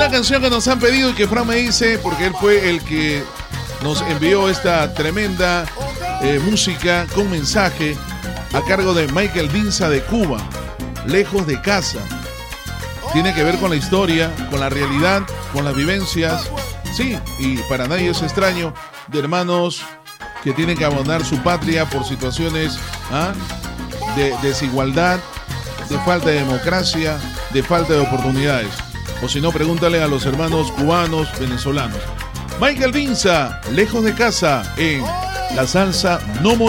una canción que nos han pedido y que Fran me dice, porque él fue el que nos envió esta tremenda música con mensaje a cargo de Michael Dinsa de Cuba, Lejos de Casa. Tiene que ver con la historia, con la realidad, con las vivencias. Sí, y para nadie es extraño, de hermanos que tienen que abandonar su patria por situaciones de desigualdad, de falta de democracia, de falta de oportunidades. O si no, pregúntale a los hermanos cubanos, venezolanos. Michael Dinsa, Lejos de Casa, en La Salsa No Morirá.